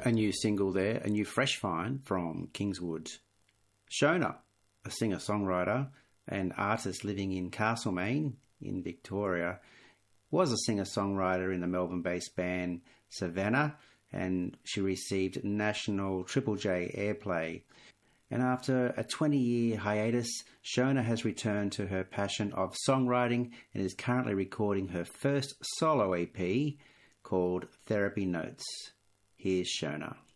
A new single there, a new fresh find from Kingswood. Shona, a singer-songwriter and artist living in Castlemaine in Victoria, was a singer-songwriter in the Melbourne-based band Savannah, and she received national Triple J airplay. And after a 20-year hiatus, Shona has returned to her passion of songwriting and is currently recording her first solo EP called Therapy Notes. Here's Shona.